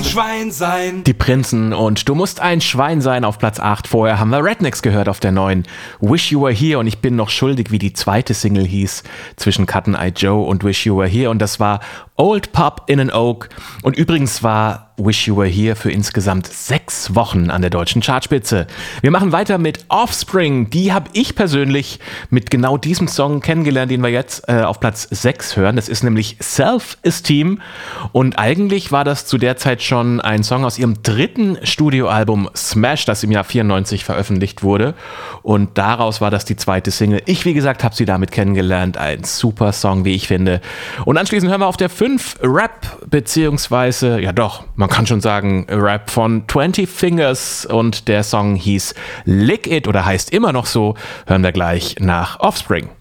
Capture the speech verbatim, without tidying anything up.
Schwein sein. Die Prinzen und Du musst ein Schwein sein auf Platz acht. Vorher haben wir Rednecks gehört auf der neun. Wish You Were Here und ich bin noch schuldig, wie die zweite Single hieß, zwischen Cut and Eye Joe und Wish You Were Here, und das war Old Pub in an Oak. Und übrigens war Wish You Were Here für insgesamt sechs Wochen an der deutschen Chartspitze. Wir machen weiter mit Offspring. Die habe ich persönlich mit genau diesem Song kennengelernt, den wir jetzt äh, auf Platz sechs hören. Das ist nämlich Self-Esteem. Und eigentlich war das zu der Zeit schon ein Song aus ihrem dritten Studioalbum Smash, das im Jahr vierundneunzig veröffentlicht wurde. Und daraus war das die zweite Single. Ich, wie gesagt, habe sie damit kennengelernt. Ein super Song, wie ich finde. Und anschließend hören wir auf der fünf Rap, beziehungsweise, ja doch, man kann schon sagen, Rap von twenty Fingers, und der Song hieß Lick It oder heißt immer noch so. Hören wir gleich nach Offspring.